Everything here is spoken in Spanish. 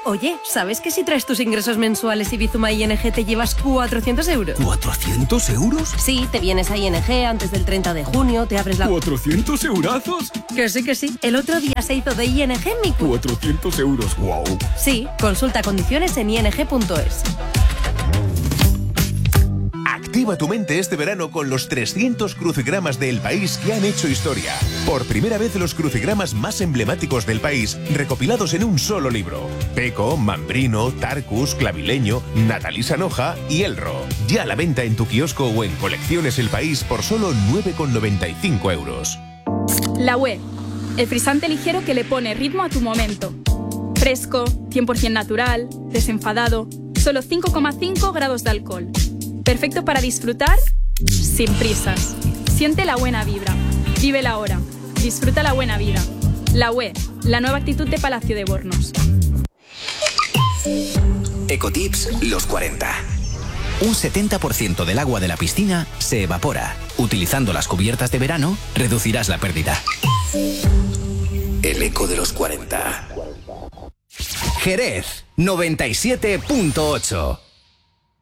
Oye, ¿sabes que si traes tus ingresos mensuales y Bizuma ING te llevas 400 euros? ¿400 euros? Sí, te vienes a ING antes del 30 de junio, te abres la... ¿400 eurazos? Que sí. El otro día se hizo de ING mi... 400 euros, wow. Sí, consulta condiciones en ing.es. Activa tu mente este verano con los 300 crucigramas del país que han hecho historia. Por primera vez los crucigramas más emblemáticos del país recopilados en un solo libro. Peco, Mambrino, Tarcus, Clavileño, Natalí Sanoja y Elro. Ya a la venta en tu kiosco o en Colecciones El País por solo 9,95 euros. La UE, el frisante ligero que le pone ritmo a tu momento. Fresco, 100% natural, desenfadado, solo 5,5 grados de alcohol. Perfecto para disfrutar sin prisas. Siente la buena vibra. Vive la hora. Disfruta la buena vida. La UE, la nueva actitud de Palacio de Bornos. Ecotips los 40. Un 70% del agua de la piscina se evapora. Utilizando las cubiertas de verano, reducirás la pérdida. El eco de los 40. Jerez, 97.8.